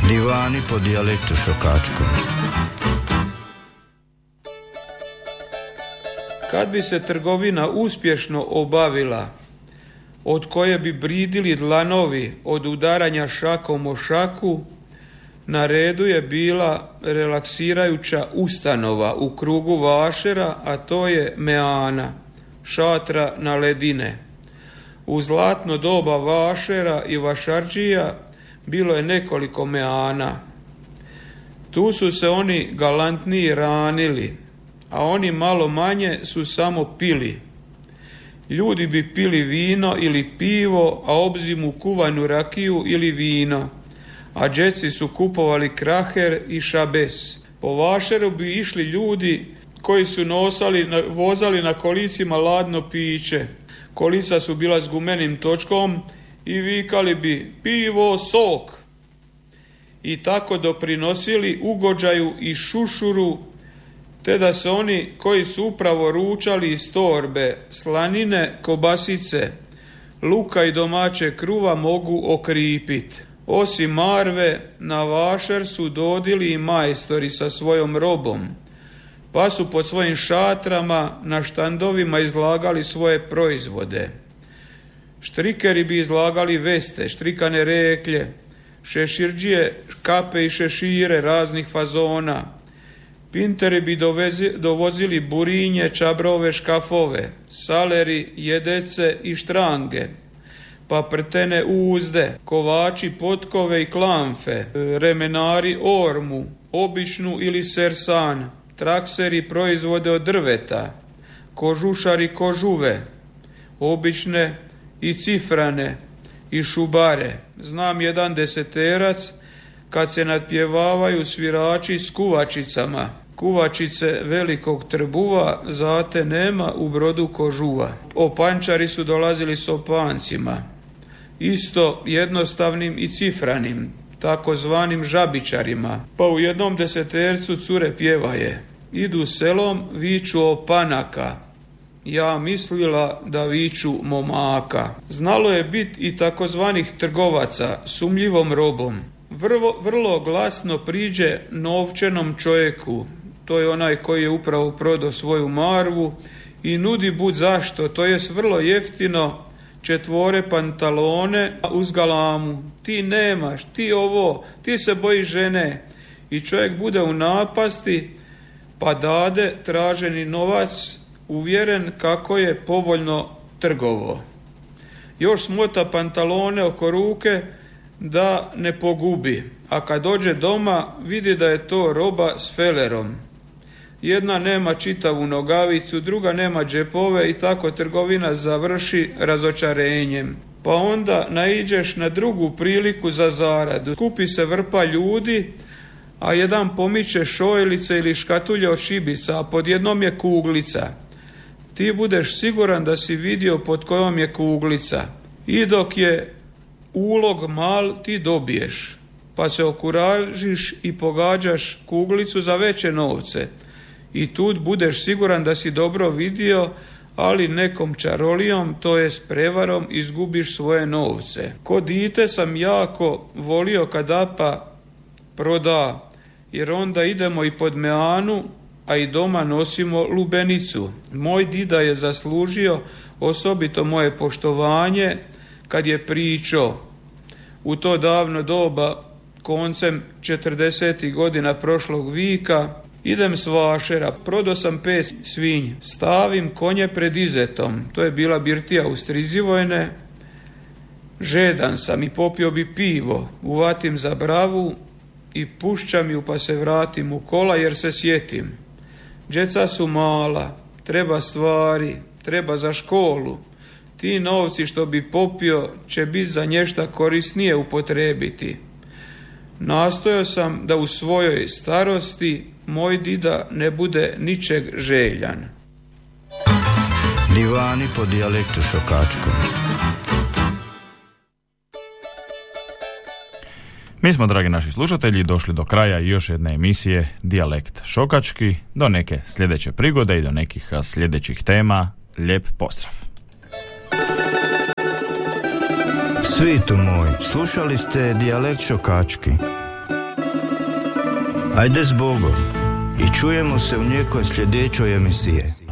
Divani po dijalektu šokačkom. Kad bi se trgovina uspješno obavila, od koje bi bridili dlanovi od udaranja šakom o šaku, na redu je bila relaksirajuća ustanova u krugu Vašera, a to je meana, šatra na ledine. U zlatno doba Vašera i Vašardžija bilo je nekoliko meana. Tu su se oni galantniji ranili, a oni malo manje su samo pili. Ljudi bi pili vino ili pivo, a obzimu kuvanu rakiju ili vino, a džeci su kupovali kraher i šabes. Po Vašeru bi išli ljudi koji su vozali na kolicima ladno piće. Kolica su bila s gumenim točkom i vikali bi pivo, sok. I tako doprinosili ugođaju i šušuru, te da se oni koji su upravo ručali iz torbe slanine, kobasice, luka i domaće kruva mogu okripiti. Osim marve, na Vašer su dodili i majstori sa svojom robom, pa su pod svojim šatrama na štandovima izlagali svoje proizvode. Štrikeri bi izlagali veste, štrikane reklje, šeširđije, kape i šešire raznih fazona. Pinteri bi dovozili burinje, čabrove, škafove, saleri, jedece i štrange, pa prtene uzde, kovači potkove i klamfe, remenari ormu, običnu ili sersan, trakseri proizvode od drveta, kožušari kožuve, obične i cifrane i šubare. Znam jedan deseterac kad se natpjevavaju svirači s kuvačicama. Kuvačice velikog trbuva, zate nema u brodu kožuva. Opančari su dolazili s opancima, isto jednostavnim i cifranim, takozvanim žabičarima. Pa u jednom desetercu cure pjevaje: idu selom, viču opanaka, ja mislila da viču momaka. Znalo je biti i takozvanih trgovaca sumnjivom robom. Vrlo glasno priđe novčanom čovjeku, to je onaj koji je upravo prodao svoju marvu, i nudi bud zašto, to jest vrlo jeftino, 4 pantalone uz galamu. Ti nemaš, ti ovo, ti se bojiš žene. I čovjek bude u napasti, pa dade traženi novac, uvjeren kako je povoljno trgovo. Još smota pantalone oko ruke da ne pogubi, a kad dođe doma vidi da je to roba s felerom. Jedna nema čitavu nogavicu, druga nema džepove i tako trgovina završi razočarenjem. Pa onda naiđeš na drugu priliku za zaradu. Skupi se vrpa ljudi, a jedan pomiče šojlice ili škatulje od šibica, a pod jednom je kuglica. Ti budeš siguran da si vidio pod kojom je kuglica. I dok je ulog mal, ti dobiješ, pa se okuražiš i pogađaš kuglicu za veće novce. I tu budeš siguran da si dobro vidio, ali nekom čarolijom, to jest prevarom, izgubiš svoje novce. Ko dite sam jako volio kad apa proda, jer onda idemo i pod meanu, a i doma nosimo lubenicu. Moj dida je zaslužio osobito moje poštovanje kad je pričao u to davno doba, koncem 40. godina prošlog vika: idem s Vašera, prodao sam 5 svinj, stavim konje pred izetom, to je bila birtija u Strizivojne, žedan sam i popio bi pivo, uvatim za bravu i pušćam ju pa se vratim u kola jer se sjetim. Djeca su mala, treba stvari, treba za školu, ti novci što bi popio će biti za nješta korisnije upotrebiti. Nastojao sam da u svojoj starosti moj dida ne bude ničeg željan. Divani po dijalektu šokačkom. Mi smo, dragi naši slušatelji, došli do kraja još jedne emisije Dijalekt šokački. Do neke sljedeće prigode i do nekih sljedećih tema. Lijep pozdrav. Svitu moj, slušali ste Dijalekt šokački. Ajde s Bogom i čujemo se u nekoj sljedećoj emisiji.